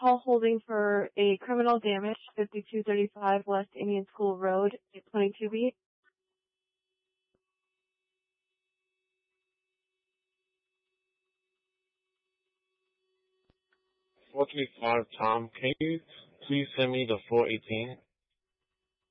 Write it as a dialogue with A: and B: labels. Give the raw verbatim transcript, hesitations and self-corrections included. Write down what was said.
A: call holding for a criminal damage, fifty-two thirty-five West Indian School Road, twenty-two B.
B: four three five, Tom. Can you please send me the four eighteen?